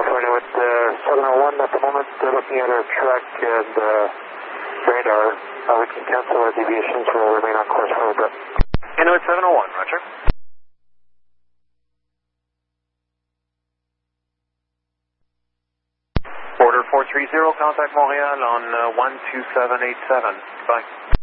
California with 701 at the moment. They're looking at our track and radar. We can cancel our deviations. We'll remain on course for a bit. Inuit 701, roger. Order 430, contact Montreal on 12787. Goodbye.